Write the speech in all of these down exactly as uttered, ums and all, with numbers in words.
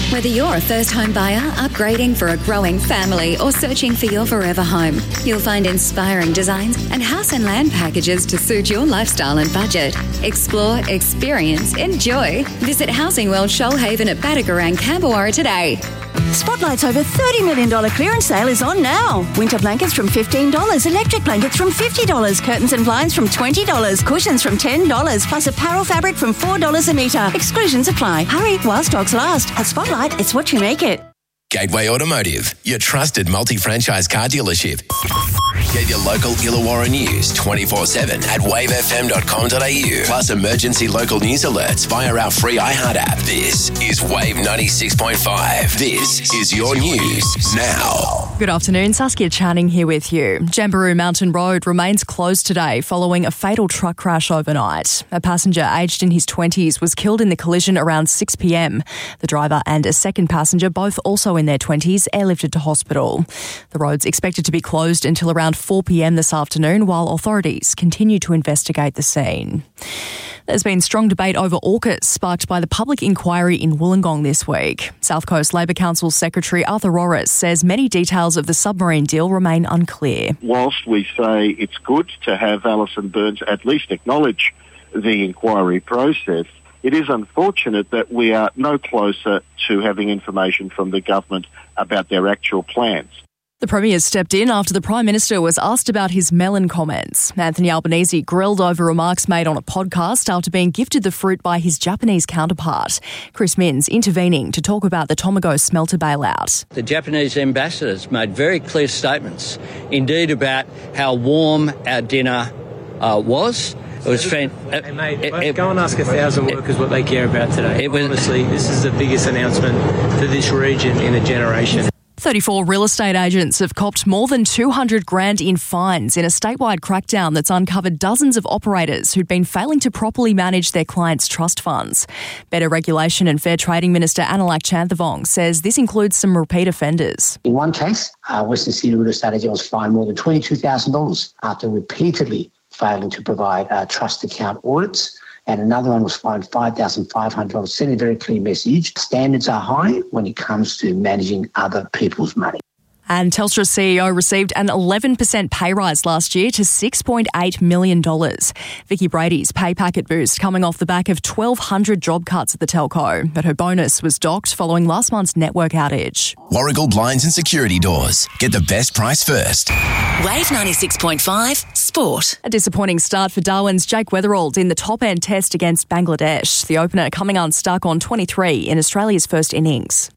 Whether you're a first home buyer, upgrading for a growing family, or searching for your forever home, you'll find inspiring designs and house and land packages to suit your lifestyle and budget. Explore, experience, enjoy. Visit Housing World Shoalhaven at Batagarang, Camberwara today. Spotlight's over thirty million dollars clearance sale is on now. Winter blankets from fifteen dollars, electric blankets from fifty dollars, curtains and blinds from twenty dollars, cushions from ten dollars, plus apparel fabric from four dollars a metre. Exclusions apply. Hurry while stocks last. At Spotlight, it's what you make it. Gateway Automotive, your trusted multi-franchise car dealership. Get your local Illawarra news twenty-four seven at wave f m dot com dot a u. Plus emergency local news alerts via our free iHeart app. This is Wave ninety-six point five. This is your news now. Good afternoon, Saskia Channing here with you. Jamberoo Mountain Road remains closed today following a fatal truck crash overnight. A passenger aged in his twenties was killed in the collision around six p m. The driver and a second passenger, both also in their twenties, airlifted to hospital. The road's expected to be closed until around four p m this afternoon while authorities continue to investigate the scene. There's been strong debate over AUKUS sparked by the public inquiry in Wollongong this week. South Coast Labor Council Secretary Arthur Rorris says many details of the submarine deal remain unclear. Whilst we say it's good to have Alison Burns at least acknowledge the inquiry process, it is unfortunate that we are no closer to having information from the government about their actual plans. The Premier stepped in after the Prime Minister was asked about his melon comments. Anthony Albanese grilled over remarks made on a podcast after being gifted the fruit by his Japanese counterpart. Chris Minns intervening to talk about the Tomago smelter bailout. The Japanese ambassadors made very clear statements, indeed, about how warm our dinner uh, was. It was fantastic. Hey mate, it, it, go and ask a thousand workers what they care about today. It was, Honestly, this is the biggest announcement for this region in a generation. thirty-four real estate agents have copped more than two hundred grand in fines in a statewide crackdown that's uncovered dozens of operators who'd been failing to properly manage their clients' trust funds. Better Regulation and Fair Trading Minister Analak Chanthavong says this includes some repeat offenders. In one case, uh, Western Sydney Real Estate Agent was fined more than twenty-two thousand dollars after repeatedly failing to provide uh, trust account audits. And another one was fined five thousand five hundred dollars, sending a very clear message. Standards are high when it comes to managing other people's money. And Telstra's C E O received an eleven percent pay rise last year to six point eight million dollars. Vicky Brady's pay packet boost coming off the back of twelve hundred job cuts at the telco, but her bonus was docked following last month's network outage. Warragul Blinds and Security Doors. Get the best price first. Wave ninety-six point five Sport. A disappointing start for Darwin's Jake Weatherald in the top-end test against Bangladesh. The opener coming unstuck on twenty-three in Australia's first innings.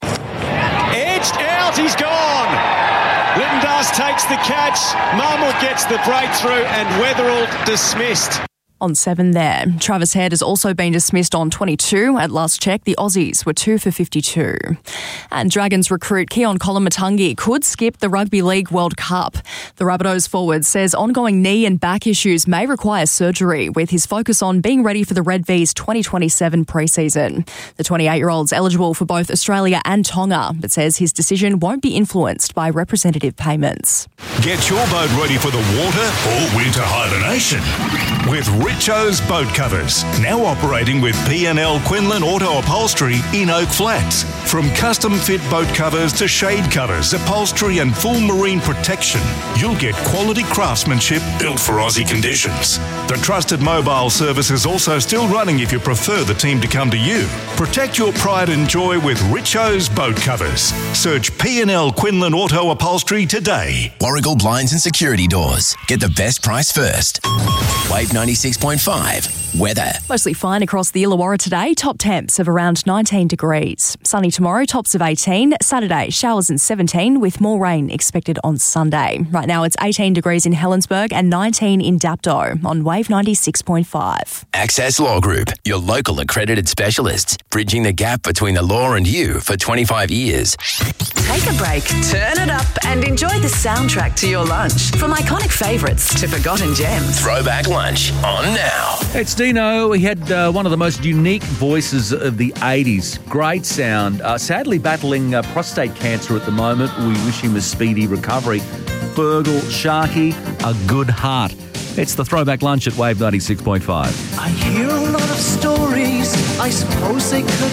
Edged out, he's gone. Littendas takes the catch, Mahmood gets the breakthrough and Weatherald dismissed. On seven there. Travis Head has also been dismissed on twenty-two. At last check, the Aussies were two for fifty-two. And Dragons recruit Keon Kolomatangi could skip the Rugby League World Cup. The Rabbitohs forward says ongoing knee and back issues may require surgery, with his focus on being ready for the Red V's twenty twenty-seven pre-season. The twenty-eight-year-old's eligible for both Australia and Tonga, but says his decision won't be influenced by representative payments. Get your boat ready for the water or winter hibernation with Richo's Boat Covers, now operating with P and L Quinlan Auto Upholstery in Oak Flats. From custom fit boat covers to shade covers, upholstery and full marine protection, you'll get quality craftsmanship built for Aussie conditions. The trusted mobile service is also still running if you prefer the team to come to you. Protect your pride and joy with Richo's Boat Covers. Search P and L Quinlan Auto Upholstery today. Warragul Blinds and Security Doors. Get the best price first. Wave ninety-six point five. Weather. Mostly fine across the Illawarra today. Top temps of around nineteen degrees. Sunny tomorrow, tops of eighteen. Saturday, showers and seventeen with more rain expected on Sunday. Right now it's eighteen degrees in Helensburgh and nineteen in Dapto on Wave ninety-six point five. Access Law Group, your local accredited specialists, bridging the gap between the law and you for twenty-five years. Take a break, turn it up and enjoy the soundtrack to your lunch. From iconic favourites to forgotten gems. Throwback Lunch on now. It's Dino. He had uh, one of the most unique voices of the eighties. Great sound. Uh, sadly battling uh, prostate cancer at the moment. We wish him a speedy recovery. Fergal, Sharky, a good heart. It's the Throwback Lunch at Wave ninety-six point five. I hear a lot of stories. I suppose they could